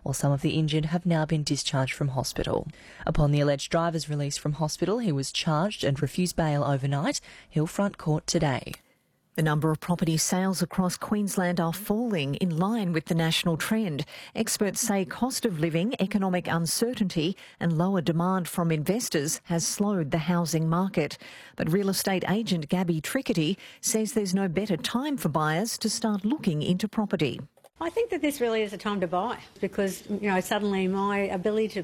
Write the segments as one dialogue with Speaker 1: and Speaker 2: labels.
Speaker 1: while some of the injured have now been discharged from hospital. Upon the alleged driver's release from hospital, he was charged and refused bail overnight. He'll front court today.
Speaker 2: The number of property sales across Queensland are falling in line with the national trend. Experts say cost of living, economic uncertainty and lower demand from investors has slowed the housing market. But real estate agent Gabby Trickety says there's no better time for buyers to start looking into property.
Speaker 3: I think that this really is a time to buy because, suddenly my ability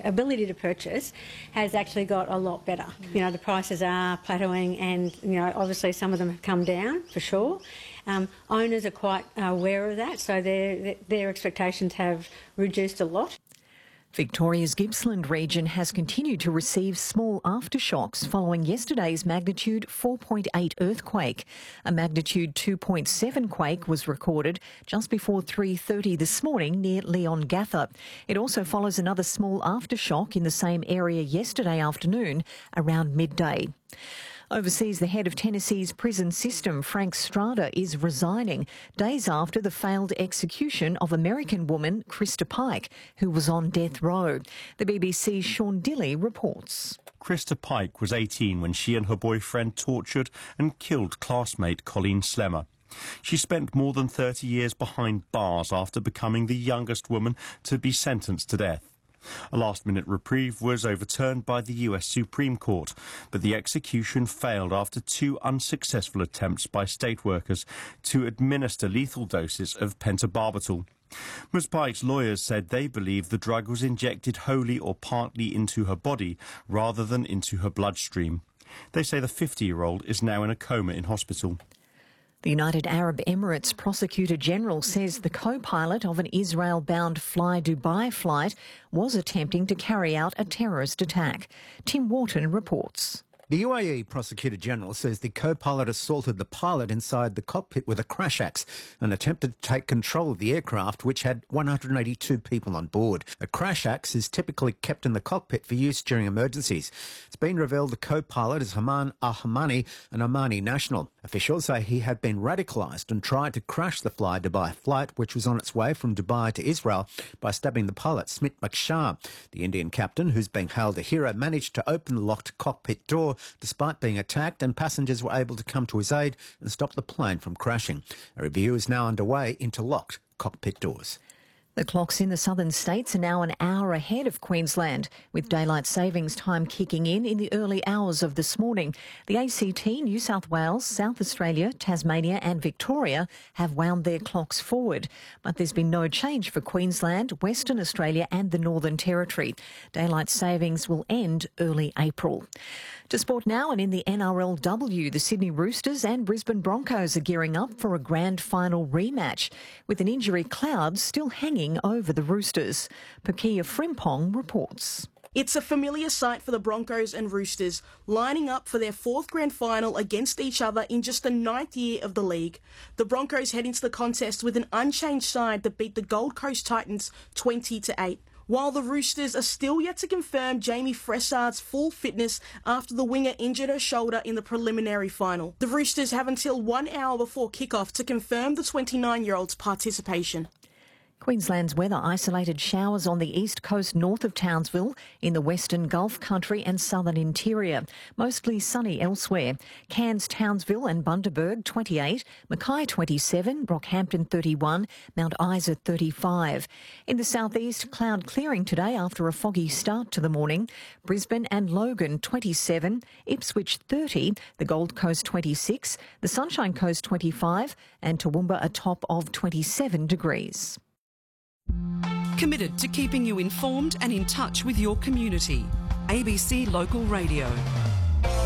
Speaker 3: to purchase has actually got a lot better. The prices are plateauing and, obviously some of them have come down for sure. Owners are quite aware of that, so their expectations have reduced a lot.
Speaker 2: Victoria's Gippsland region has continued to receive small aftershocks following yesterday's magnitude 4.8 earthquake. A magnitude 2.7 quake was recorded just before 3:30 this morning near Leongatha. It also follows another small aftershock in the same area yesterday afternoon around midday. Overseas, the head of Tennessee's prison system, Frank Strada, is resigning days after the failed execution of American woman Krista Pike, who was on death row. The BBC's Sean Dilley reports.
Speaker 4: Krista Pike was 18 when she and her boyfriend tortured and killed classmate Colleen Slemmer. She spent more than 30 years behind bars after becoming the youngest woman to be sentenced to death. A last-minute reprieve was overturned by the US Supreme Court, but the execution failed after 2 unsuccessful attempts by state workers to administer lethal doses of pentobarbital. Ms. Pike's lawyers said they believe the drug was injected wholly or partly into her body rather than into her bloodstream. They say the 50-year-old is now in a coma in hospital.
Speaker 2: The United Arab Emirates Prosecutor General says the co-pilot of an Israel-bound Fly Dubai flight was attempting to carry out a terrorist attack. Tim Wharton reports.
Speaker 5: The UAE Prosecutor General says the co-pilot assaulted the pilot inside the cockpit with a crash axe and attempted to take control of the aircraft, which had 182 people on board. A crash axe is typically kept in the cockpit for use during emergencies. It's been revealed the co-pilot is Haman Al-Hamani, an Omani national. Officials say he had been radicalised and tried to crash the Fly Dubai flight, which was on its way from Dubai to Israel, by stabbing the pilot, Smit Makshar. The Indian captain, who's being hailed a hero, managed to open the locked cockpit door despite being attacked, and passengers were able to come to his aid and stop the plane from crashing. A review is now underway into locked cockpit doors.
Speaker 2: The clocks in the southern states are now an hour ahead of Queensland, with daylight savings time kicking in the early hours of this morning. The ACT, New South Wales, South Australia, Tasmania and Victoria have wound their clocks forward. But there's been no change for Queensland, Western Australia and the Northern Territory. Daylight savings will end early April. To sport now, and in the NRLW, the Sydney Roosters and Brisbane Broncos are gearing up for a grand final rematch, with an injury cloud still hanging over the Roosters. Pakia Frimpong reports.
Speaker 6: It's a familiar sight for the Broncos and Roosters, lining up for their 4th grand final against each other in just the 9th year of the league. The Broncos head into the contest with an unchanged side that beat the Gold Coast Titans 20-8. While the Roosters are still yet to confirm Jamie Fressard's full fitness after the winger injured her shoulder in the preliminary final. The Roosters have until 1 hour before kickoff to confirm the 29-year-old's participation.
Speaker 2: Queensland's weather: isolated showers on the east coast north of Townsville, in the western Gulf Country and southern interior. Mostly sunny elsewhere. Cairns, Townsville and Bundaberg 28, Mackay 27, Brockhampton 31, Mount Isa 35. In the southeast, cloud clearing today after a foggy start to the morning. Brisbane and Logan 27, Ipswich 30, the Gold Coast 26, the Sunshine Coast 25 and Toowoomba a top of 27 degrees.
Speaker 7: Committed to keeping you informed and in touch with your community. ABC Local Radio.